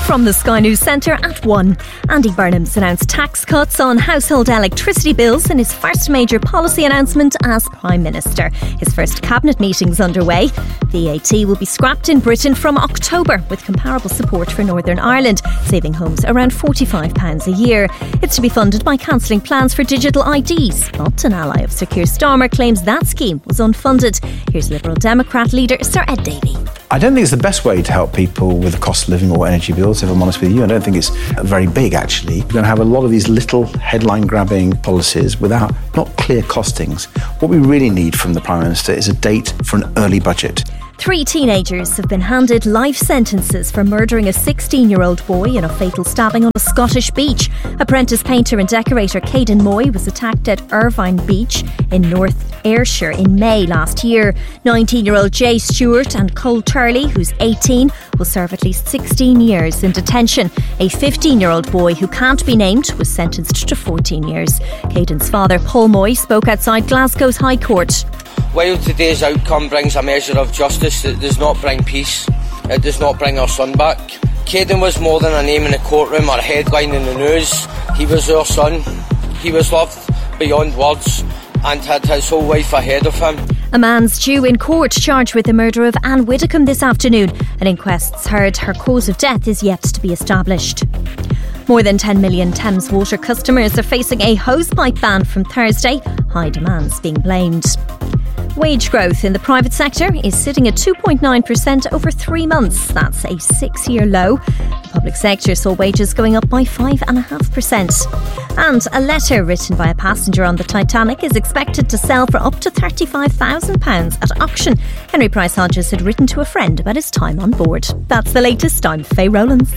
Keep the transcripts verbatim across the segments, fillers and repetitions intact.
from the Sky News Centre at one. Andy Burnham's announced tax cuts on household electricity bills in his first major policy announcement as Prime Minister. His first cabinet meeting's underway. V A T will be scrapped in Britain from October, with comparable support for Northern Ireland, saving homes around forty-five pounds a year. It's to be funded by cancelling plans for digital I Ds. But an ally of Sir Keir Starmer claims that scheme was unfunded. Here's Liberal Democrat leader Sir Ed Davey. I don't think it's the best way to help people with the cost of living or energy bills, if I'm honest with you. I don't think it's very big, actually. We're going to have a lot of these little headline-grabbing policies without not clear costings. What we really need from the Prime Minister is a date for an early budget. Three teenagers have been handed life sentences for murdering a sixteen-year-old boy in a fatal stabbing on a Scottish beach. Apprentice painter and decorator Caden Moy was attacked at Irvine Beach in North Ayrshire in May last year. nineteen-year-old Jay Stewart and Cole Turley, who's eighteen, will serve at least sixteen years in detention. A fifteen-year-old boy who can't be named was sentenced to fourteen years. Caden's father, Paul Moy, spoke outside Glasgow's High Court. While today's outcome brings a measure of justice, it does not bring peace. It does not bring our son back. Caden was more than a name in the courtroom or a headline in the news. He was our son. He was loved beyond words and had his whole life ahead of him. A man's due in court charged with the murder of Anne Widdecombe this afternoon. An inquest's heard her cause of death is yet to be established. More than ten million Thames Water customers are facing a hosepipe ban from Thursday. High demand's being blamed. Wage growth in the private sector is sitting at two point nine percent over three months. That's a six-year low. The public sector saw wages going up by five point five percent. And a letter written by a passenger on the Titanic is expected to sell for up to thirty-five thousand pounds at auction. Henry Price Hodges had written to a friend about his time on board. That's the latest. I'm Faye Rowlands.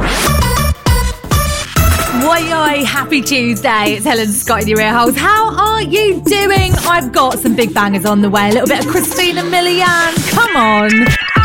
Why, oi, happy Tuesday. It's Helen Scott in your ear holes. How are you doing? I've got some big bangers on the way. A little bit of Christina Milian. Come on.